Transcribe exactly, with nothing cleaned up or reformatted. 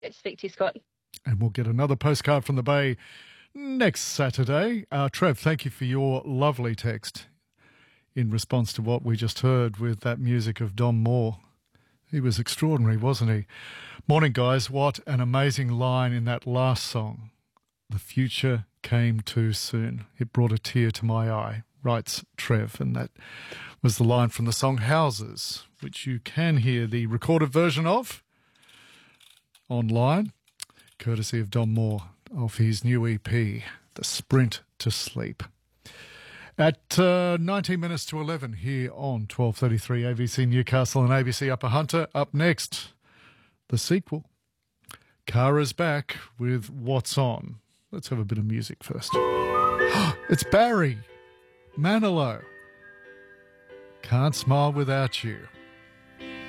Great to speak to you, Scott. And we'll get another postcard from the Bay next Saturday. Uh, Trev, thank you for your lovely text in response to what we just heard with that music of Don Moore. He was extraordinary, wasn't he? Morning, guys. What an amazing line in that last song. The future came too soon. It brought a tear to my eye, writes Trev. And that was the line from the song Houses, which you can hear the recorded version of online, courtesy of Don Moore, of his new E P, The Sprint to Sleep. At uh, nineteen minutes to eleven here on twelve thirty-three A B C Newcastle and A B C Upper Hunter. Up next, the sequel. Kara's back with What's On. Let's have a bit of music first. It's Barry Manilow. Can't Smile Without You.